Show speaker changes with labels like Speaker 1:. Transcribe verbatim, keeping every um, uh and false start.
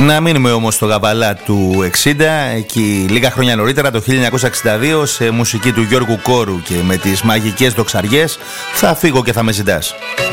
Speaker 1: Να μείνουμε όμως στο Γαβαλά του εξήντα, εκεί λίγα χρόνια νωρίτερα, το χίλια εννιακόσια εξήντα δύο, σε μουσική του Γιώργου Κόρου και με τις μαγικές δοξαριές, θα φύγω και θα με ζητάς.